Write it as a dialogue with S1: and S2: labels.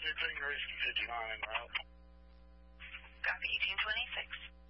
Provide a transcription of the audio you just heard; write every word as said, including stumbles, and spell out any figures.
S1: you're taking Racing fifty-nine en route.
S2: Copy eighteen twenty-six.